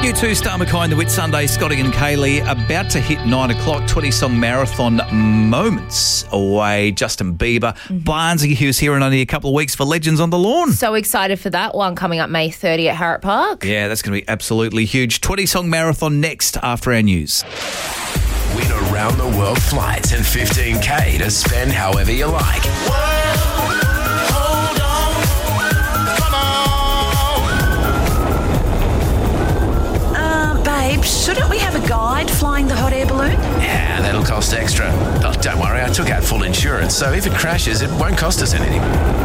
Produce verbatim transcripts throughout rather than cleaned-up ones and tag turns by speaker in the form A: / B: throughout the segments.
A: you to Star Mackay and the Whit Sunday. Scotty and Kaylee about to hit nine o'clock. twenty-song marathon moments away. Justin Bieber. Mm-hmm. Barnesy, who's here in only a couple of weeks for Legends on the Lawn.
B: So excited for that one coming up May thirtieth at Harrop Park.
A: Yeah, that's going to be absolutely huge. twenty-song marathon next after our news.
C: Win around the world flights and fifteen K to spend however you like.
D: Shouldn't we have a guide flying the hot air balloon?
C: Yeah, that'll cost extra. Oh, don't worry, I took out full insurance, so if it crashes, it won't cost us anything.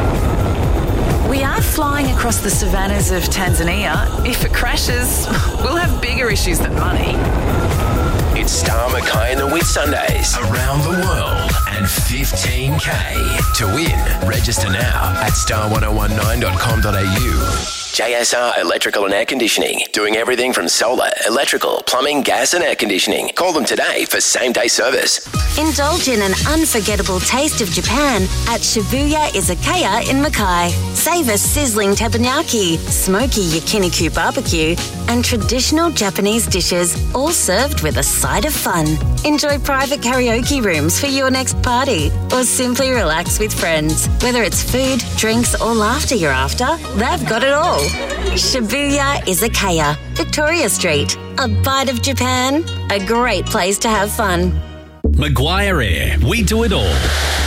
D: We are flying across the savannas of Tanzania. If it crashes, we'll have bigger issues than money.
C: It's Star Mackay and the Whit Sundays. Around the world and fifteen K. To win, register now at star one oh one nine dot com dot a u. J S R Electrical and Air Conditioning. Doing everything from solar, electrical, plumbing, gas and air conditioning. Call them today for same-day service.
E: Indulge in an unforgettable taste of Japan at Shibuya Izakaya in Mackay. Savour sizzling teppanyaki, smoky yakiniku barbecue, and traditional Japanese dishes, all served with a side of fun. Enjoy private karaoke rooms for your next party, or simply relax with friends. Whether it's food, drinks, or laughter you're after, they've got it all. Shibuya Izakaya, Victoria Street. A bite of Japan, a great place to have fun.
F: Maguire Air, we do it all.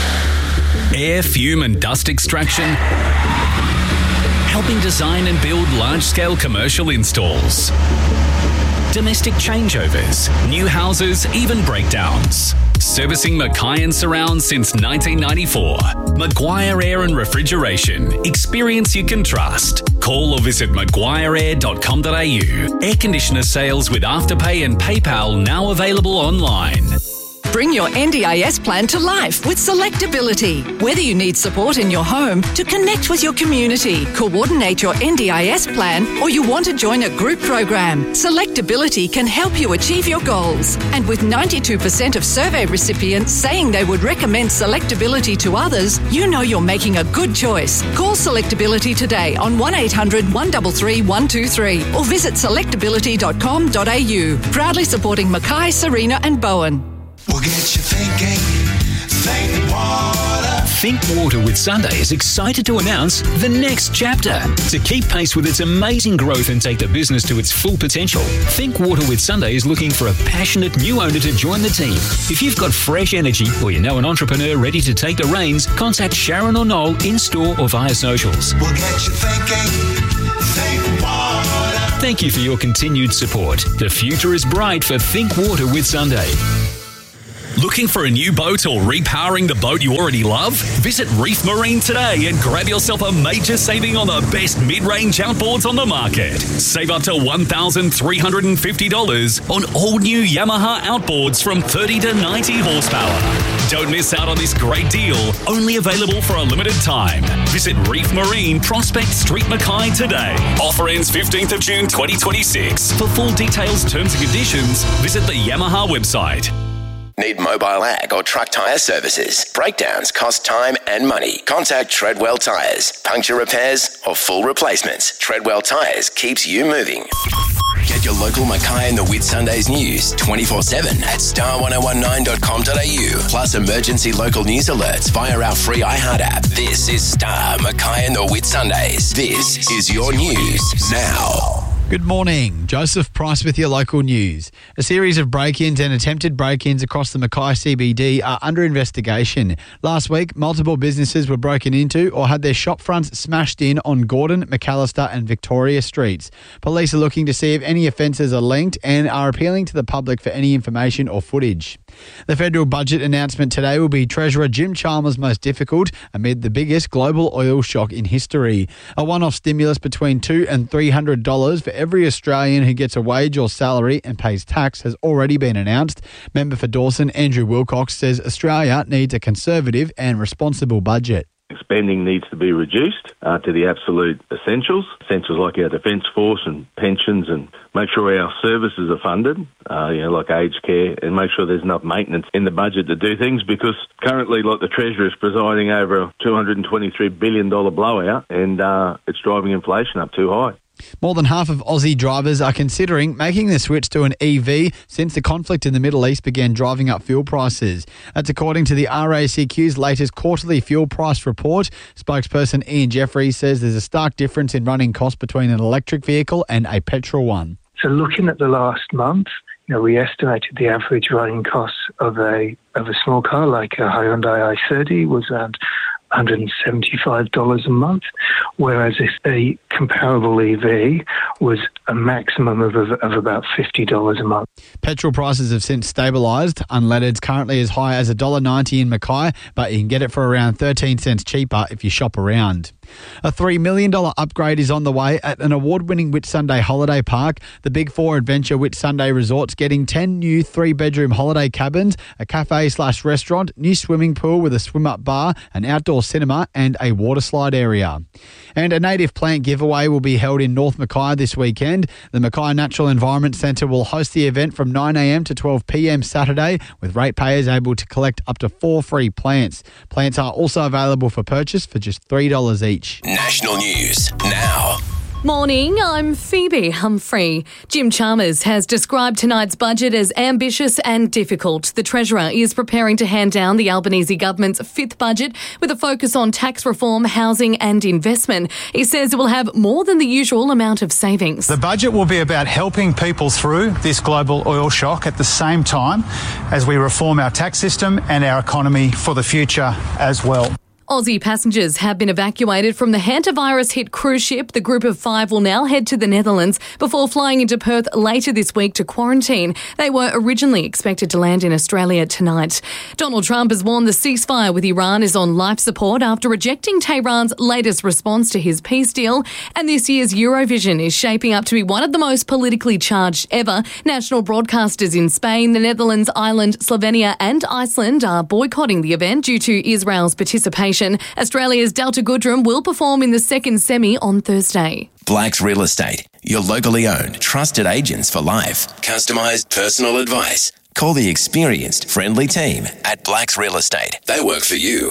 F: Air, fume and dust extraction, helping design and build large-scale commercial installs, domestic changeovers, new houses, even breakdowns. Servicing Mackay and surrounds since nineteen ninety-four. Maguire Air and Refrigeration. Experience you can trust. Call or visit maguire air dot com dot a u. Air conditioner sales with Afterpay and PayPal now available online.
G: Bring your N D I S plan to life with Selectability. Whether you need support in your home to connect with your community, coordinate your N D I S plan, or you want to join a group program, Selectability can help you achieve your goals. And with ninety-two percent of survey recipients saying they would recommend Selectability to others, you know you're making a good choice. Call Selectability today on one eight hundred, one three three, one two three or visit selectability dot com dot a u. Proudly supporting Mackay, Serena and Bowen.
H: We'll get you thinking, think water.
I: Think Water with Sunday is excited to announce the next chapter. To keep pace with its amazing growth and take the business to its full potential, Think Water with Sunday is looking for a passionate new owner to join the team. If you've got fresh energy or you know an entrepreneur ready to take the reins, contact Sharon or Noel in store or via socials.
H: We'll get you thinking, think water.
I: Thank you for your continued support. The future is bright for Think Water with Sunday.
F: Looking for a new boat or repowering the boat you already love? Visit Reef Marine today and grab yourself a major saving on the best mid-range outboards on the market. Save up to one thousand three hundred fifty dollars on all new Yamaha outboards from thirty to ninety horsepower. Don't miss out on this great deal, only available for a limited time. Visit Reef Marine, Prospect Street, Mackay today. Offer ends fifteenth of June twenty twenty-six. For full details, terms and conditions, visit the Yamaha website.
C: Need mobile ag or truck tyre services? Breakdowns cost time and money. Contact Treadwell Tyres. Puncture repairs or full replacements. Treadwell Tyres keeps you moving. Get your local Mackay and the Whit Sundays news twenty-four seven at star one oh one nine dot com dot a u. Plus emergency local news alerts via our free iHeart app. This is Star Mackay and the Whit Sundays. This is your news now.
J: Good morning. Joseph Price with your local news. A series of break-ins and attempted break-ins across the Mackay C B D are under investigation. Last week, multiple businesses were broken into or had their shop fronts smashed in on Gordon, McAllister and Victoria Streets. Police are looking to see if any offences are linked and are appealing to the public for any information or footage. The federal budget announcement today will be Treasurer Jim Chalmers' most difficult amid the biggest global oil shock in history. A one-off stimulus between two hundred and three hundred dollars for every Australian who gets a wage or salary and pays tax has already been announced. Member for Dawson, Andrew Wilcox, says Australia needs a conservative and responsible budget.
K: Spending needs to be reduced uh, to the absolute essentials, essentials like our Defence Force and pensions, and make sure our services are funded, uh, you know, like aged care, and make sure there's enough maintenance in the budget to do things, because currently, like, the Treasurer is presiding over a two hundred twenty-three billion dollars blowout, and uh, it's driving inflation up too high.
J: More than half of Aussie drivers are considering making the switch to an E V since the conflict in the Middle East began driving up fuel prices. That's according to the R A C Q's latest quarterly fuel price report. Spokesperson Ian Jeffries says there's a stark difference in running costs between an electric vehicle and a petrol one.
L: So looking at the last month, you know, we estimated the average running costs of a of a small car like a Hyundai i thirty was around one hundred seventy-five dollars a month, whereas if a comparable E V was a maximum of, of, of about fifty dollars a month.
J: Petrol prices have since stabilised. Unleaded's currently as high as one dollar ninety in Mackay, but you can get it for around thirteen cents cheaper if you shop around. A three million dollars upgrade is on the way at an award-winning Whitsunday holiday park. The Big Four Adventure Whitsunday Resort's getting ten new three-bedroom holiday cabins, a cafe slash restaurant, new swimming pool with a swim-up bar, an outdoor cinema and a water slide area. And a native plant giveaway will be held in North Mackay this weekend. The Mackay Natural Environment Centre will host the event from nine a.m. to twelve p.m. Saturday, with ratepayers able to collect up to four free plants. Plants are also available for purchase for just three dollars each.
C: National news now.
M: Morning, I'm Phoebe Humphrey. Jim Chalmers has described tonight's budget as ambitious and difficult. The Treasurer is preparing to hand down the Albanese government's fifth budget with a focus on tax reform, housing and investment. He says it will have more than the usual amount of savings.
N: The budget will be about helping people through this global oil shock at the same time as we reform our tax system and our economy for the future as well.
M: Aussie passengers have been evacuated from the hantavirus-hit cruise ship. The group of five will now head to the Netherlands before flying into Perth later this week to quarantine. They were originally expected to land in Australia tonight. Donald Trump has warned the ceasefire with Iran is on life support after rejecting Tehran's latest response to his peace deal. And this year's Eurovision is shaping up to be one of the most politically charged ever. National broadcasters in Spain, the Netherlands, Ireland, Slovenia and Iceland are boycotting the event due to Israel's participation. Australia's Delta Goodrem will perform in the second semi on Thursday.
C: Blacks Real Estate, your locally owned, trusted agents for life. Customised personal advice. Call the experienced, friendly team at Blacks Real Estate. They work for you.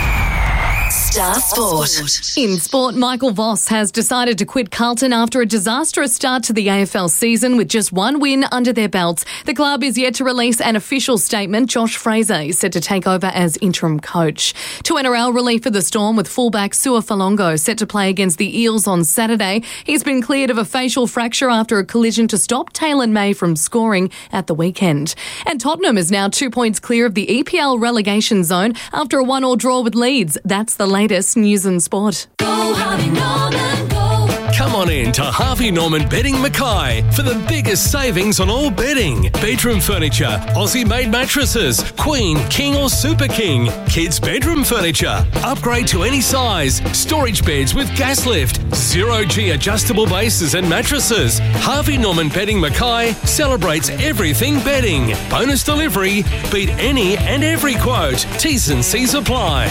D: Star Sport.
M: In sport, Michael Voss has decided to quit Carlton after a disastrous start to the A F L season with just one win under their belts. The club is yet to release an official statement. Josh Fraser is set to take over as interim coach. To N R L relief for the Storm with fullback Sua Falongo set to play against the Eels on Saturday. He's been cleared of a facial fracture after a collision to stop Taylor May from scoring at the weekend. And Tottenham is now two points clear of the E P L relegation zone after a one-all draw with Leeds. That's the latest news and sport.
F: Go Harvey Norman, go. Come on in to Harvey Norman Bedding Mackay for the biggest savings on all bedding. Bedroom furniture, Aussie-made mattresses, Queen, King or Super King. Kids' bedroom furniture, upgrade to any size. Storage beds with gas lift, zero-G adjustable bases and mattresses. Harvey Norman Bedding Mackay celebrates everything bedding. Bonus delivery, beat any and every quote. T's and C's apply.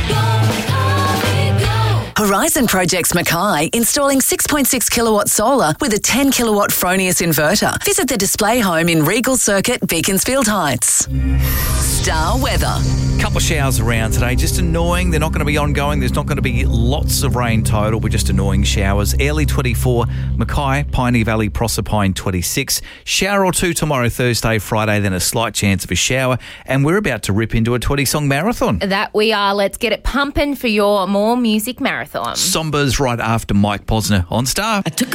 D: Horizon Projects Mackay installing six point six kilowatt solar with a ten kilowatt Fronius inverter. Visit the display home in Regal Circuit, Beaconsfield Heights. Star weather.
A: Couple of showers around today, just annoying. They're not going to be ongoing. There's not going to be lots of rain total, but just annoying showers. Early twenty-four, Mackay, Pioneer Valley, Proserpine twenty-six. Shower or two tomorrow, Thursday, Friday, then a slight chance of a shower. And we're about to rip into a twenty-song marathon.
B: That we are. Let's get it pumping for your More Music Marathon.
A: Sombers right after Mike Posner on Star.
O: I took a